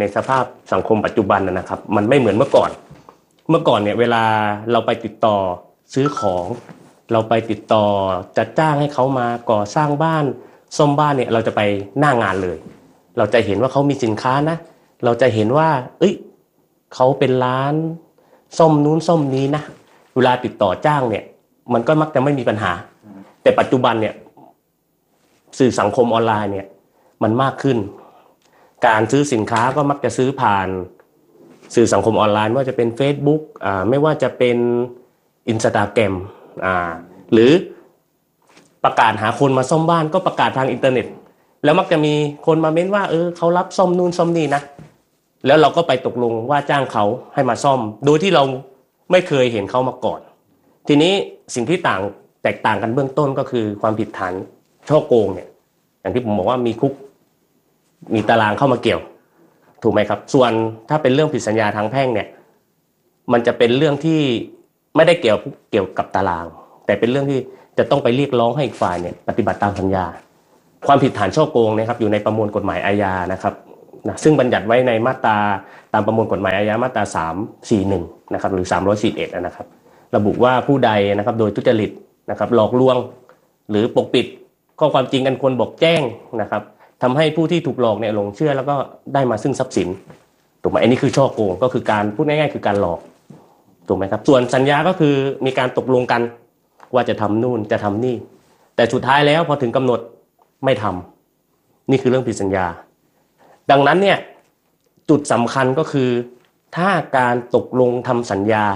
ในสภาพสังคมปัจจุบันนะครับมันไม่เหมือนเมื่อก่อนเนี่ยเวลาเราไปติดต่อซื้อของเราไปติดต่อจะจ้างให้เขามาก่อสร้างบ้านซ่อมบ้านเนี่ยเราจะไปหน้างานเลยเราจะเห็นว่าเขามีสินค้านะเราจะเห็นว่าเขาเป็นร้านซ่อมนู้นซ่อมนี้นะเวลาติดต่อจ้างเนี่ยมันก็มักจะไม่มีปัญหาแต่ปัจจุบันเนี่ยสื่อสังคมออนไลน์เนี่ยมันมากขึ้นการซื้อสินค้าก็มักจะซื้อผ่านสื่อสังคมออนไลน์ไม่ว่าจะเป็น Facebook ไม่ว่าจะเป็น Instagram หรือประกาศหาคนมาซ่อมบ้านก็ประกาศทางอินเทอร์เน็ตแล้วมักจะมีคนมาเม้นว่าเขารับซ่อมนู่นซ่อมนี่นะแล้วเราก็ไปตกลงว่าจ้างเขาให้มาซ่อมโดยที่เราไม่เคยเห็นเขามาก่อนทีนี้สิ่งที่แตกต่างกันเบื้องต้นก็คือความผิดฐานฉ้อโกงเนี่ยอย่างที่ผมบอกว่ามีคุกมีตารางเข้ามาเกี่ยวถูกไหมครับส่วนถ้าเป็นเรื่องผิดสัญญาทางแพ่งเนี่ยมันจะเป็นเรื่องที่ไม่ได้เกี่ยวกับตารางแต่เป็นเรื่องที่จะต้องไปเรียกร้องให้อีกฝ่ายเนี่ยปฏิบัติตามสัญญาความผิดฐานฉ้อโกงนะครับอยู่ในประมวลกฎหมายอาญานะครับซึ่งบัญญัติไว้ในมาตราตามประมวลกฎหมายอาญามาตรา341นะครับหรือ341นะครับระบุว่าผู้ใดนะครับโดยทุจริตนะครับหลอกลวงหรือปกปิดข้อความจริงอันควรบอกแจ้งนะครับทำให้ผู้ที่ถูกหลอกเนี่ยหลงเชื่อแล้วก็ได้มาซึ่งทรัพย์สินถูกไหมอันนี้คือฉ้อโกงก็คือการพูดง่ายๆคือการหลอกถูกไหมครับส่วนสัญญาก็คือมีการตกลงกันว่าจะทำนู่นจะทำนี่แต่สุดท้ายแล้วพอถึงกำหนดไม่ทำนี่คือเรื่องผิดสัญญาดังนั้นเนี่ยจุดสำคัญก็คือถ้าการตกลงทำสัญญา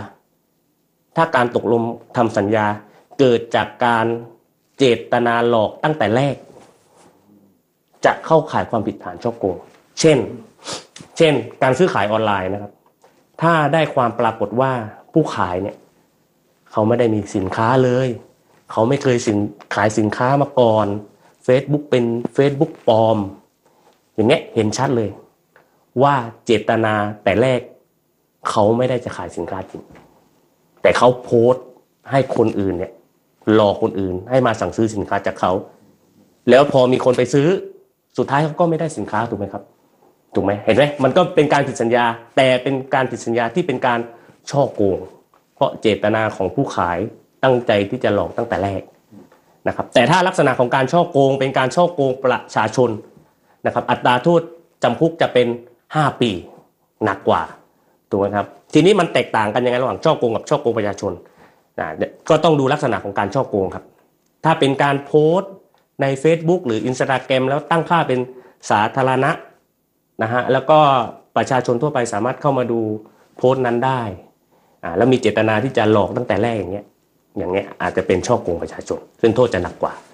เกิดจากการเจตนาหลอกตั้งแต่แรกจะเข้าข่ายความผิดฐานฉ้อโกงเช่นการซื้อขายออนไลน์นะครับถ้าได้ความปรากฏว่าผู้ขายเนี่ยเขาไม่ได้มีสินค้าเลยเขาไม่เคยขายสินค้ามาก่อน Facebook เป็น Facebook ปลอมอย่างเงี้ยเห็นชัดเลยว่าเจตนาแต่แรกเขาไม่ได้จะขายสินค้าจริงแต่เขาโพสต์ให้คนอื่นเนี่ยหลอกคนอื่นให้มาสั่งซื้อสินค้าจากเขาแล้วพอมีคนไปซื้อสุดท้ายเขาก็ไม่ได้สินค้าถูกไหมครับถูกไหมเห็นไหมมันก็เป็นการผิดสัญญาแต่เป็นการผิดสัญญาที่เป็นการฉ้อโกงเพราะเจตนาของผู้ขายตั้งใจที่จะหลอกตั้งแต่แรกนะครับแต่ถ้าลักษณะของการฉ้อโกงเป็นการฉ้อโกงประชาชนนะครับอัตราโทษจำคุกจะเป็น5 ปีหนักกว่าถูกไหมครับทีนี้มันแตกต่างกันยังไงระหว่างฉ้อโกงกับฉ้อโกงประชาชนก็ต้องดูลักษณะของการฉ้อโกงครับถ้าเป็นการโพสต์ใน Facebook หรือ Instagram แล้วตั้งค่าเป็นสาธารณะนะฮะแล้วก็ประชาชนทั่วไปสามารถเข้ามาดูโพสต์นั้นได้แล้วมีเจตนาที่จะหลอกตั้งแต่แรกอย่างเงี้ยอาจจะเป็นฉ้อโกงประชาชนซึ่งโทษจะหนักกว่า